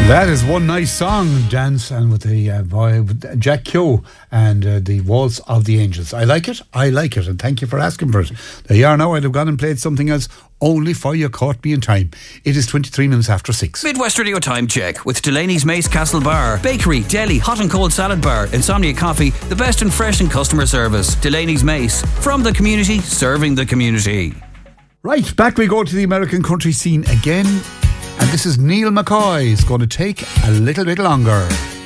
That is one nice song, Dance, and with the boy with Jack Keogh and the Waltz of the Angels. I like it, and thank you for asking for it. There you are now. I'd have gone and played something else only for you caught me in time. It is 23 minutes after 6. Midwest Radio time check with Delaney's Mace Castle Bar, bakery, deli, hot and cold salad bar, Insomnia Coffee, the best in fresh and customer service. Delaney's Mace, from the community, serving the community. Right, back we go to the American country scene again. And this is Neil McCoy. It's going to take a little bit longer.